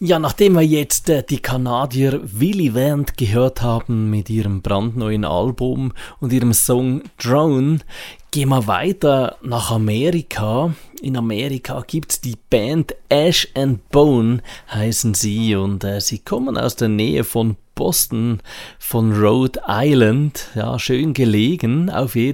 Ja, nachdem wir jetzt die Kanadier Willy Vant gehört haben mit ihrem brandneuen Album und ihrem Song Drone, gehen wir weiter nach Amerika. In Amerika gibt's die Band Ash and Bone, heißen sie, und sie kommen aus der Nähe von Boston, von Rhode Island. Ja, schön gelegen auf jeden Fall.